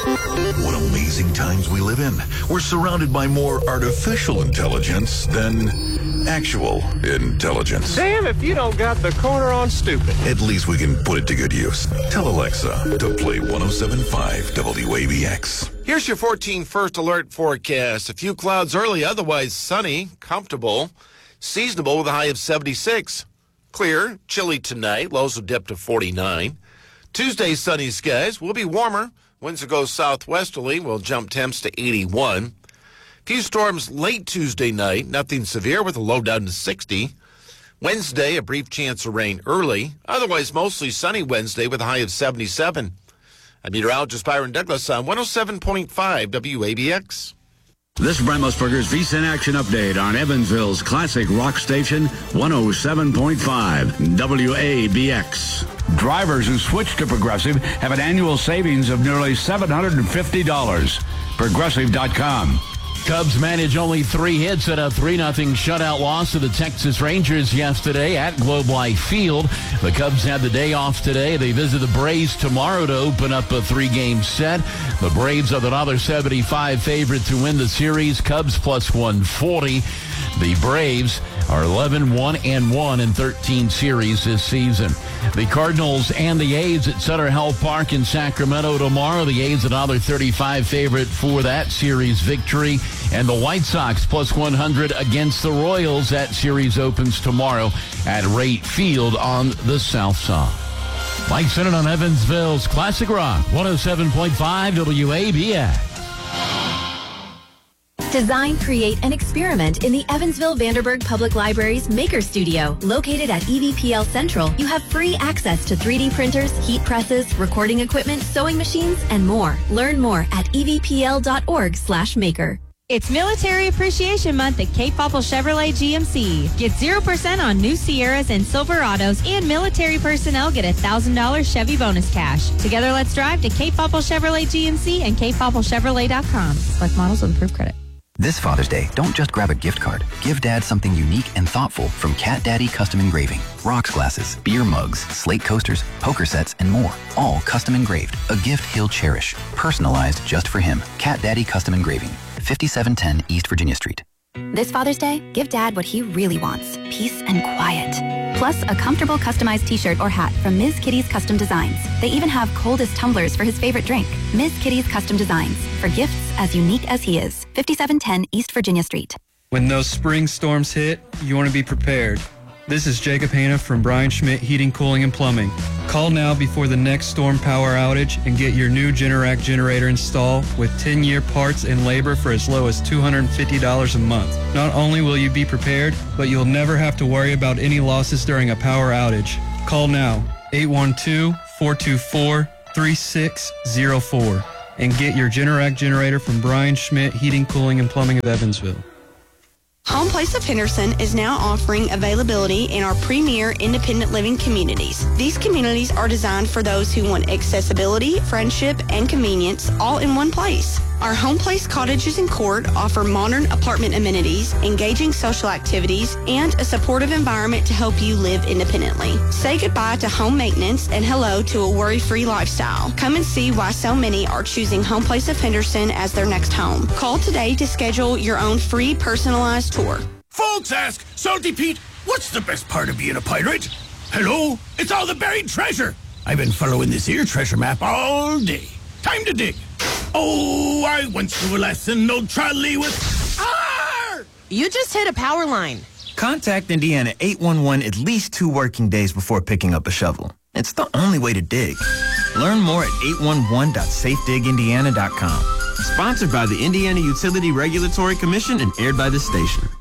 What amazing times we live in. We're surrounded by more artificial intelligence than actual intelligence. Damn if you don't got the corner on stupid. At least we can put it to good use. Tell Alexa to play 107.5 WABX. Here's your 14 first alert forecast. A few clouds early, otherwise sunny, comfortable, seasonable with a high of 76. Clear, chilly tonight, lows will dip to 49. Tuesday, sunny skies, will be warmer. Winds will go southwesterly, will jump temps to 81. Few storms late Tuesday night, nothing severe with a low down to 60. Wednesday, a brief chance of rain early. Otherwise, mostly sunny Wednesday with a high of 77. I'm meteorologist Byron Douglas on 107.5 WABX. This is Brent Musburger's VSiN Action Update on Evansville's classic rock station, 107.5 WABX. Drivers who switch to Progressive have an annual savings of nearly $750. Progressive.com. Cubs manage only 3 hits at a 3-0 shutout loss to the Texas Rangers yesterday at Globe Life Field. The Cubs had the day off today. They visit the Braves tomorrow to open up a 3-game set. The Braves are the $1.75 favorite to win the series. Cubs plus 140. The Braves are 11-1-1 in 13 series this season. The Cardinals and the A's at Sutter Health Park in Sacramento tomorrow. The A's $1.35 favorite for that series victory. And the White Sox plus 100 against the Royals. That series opens tomorrow at Rate Field on the South Side. Mike Sennett on Evansville's Classic Rock, 107.5 WABX. Design, create, and experiment in the Evansville Vanderburgh Public Library's Maker Studio. Located at EVPL Central, you have free access to 3D printers, heat presses, recording equipment, sewing machines, and more. Learn more at evpl.org/maker. It's Military Appreciation Month at Cape Popple Chevrolet GMC. Get 0% on new Sierras and Silverados, and military personnel get $1,000 Chevy bonus cash. Together, let's drive to Cape Popple Chevrolet GMC and CapePoppleChevrolet.com. Select models with approved credit. This Father's Day, don't just grab a gift card. Give Dad something unique and thoughtful from Cat Daddy Custom Engraving. Rocks glasses, beer mugs, slate coasters, poker sets, and more. All custom engraved. A gift he'll cherish. Personalized just for him. Cat Daddy Custom Engraving. 5710 East Virginia Street. This Father's Day, give Dad what he really wants, peace and quiet. Plus, a comfortable customized t-shirt or hat from Ms. Kitty's Custom Designs. They even have coldest tumblers for his favorite drink. Ms. Kitty's Custom Designs, for gifts as unique as he is. 5710 East Virginia Street. When those spring storms hit, you want to be prepared. This is Jacob Hanna from Brian Schmidt Heating, Cooling, and Plumbing. Call now before the next storm power outage and get your new Generac generator installed with 10-year parts and labor for as low as $250 a month. Not only will you be prepared, but you'll never have to worry about any losses during a power outage. Call now, 812-424-3604, and get your Generac generator from Brian Schmidt Heating, Cooling, and Plumbing of Evansville. Home Place of Henderson is now offering availability in our premier independent living communities. These communities are designed for those who want accessibility, friendship, and convenience all in one place. Our Home Place cottages and court offer modern apartment amenities, engaging social activities, and a supportive environment to help you live independently. Say goodbye to home maintenance and hello to a worry-free lifestyle. Come and see why so many are choosing Home Place of Henderson as their next home. Call today to schedule your own free personalized tour. Folks ask, Salty Pete, what's the best part of being a pirate? Hello, it's all the buried treasure. I've been following this here treasure map all day. Time to dig. Oh, I went through a lesson, no trolley with... Arr! You just hit a power line. Contact Indiana 811 at least 2 working days before picking up a shovel. It's the only way to dig. Learn more at 811.safedigindiana.com. Sponsored by the Indiana Utility Regulatory Commission and aired by this station.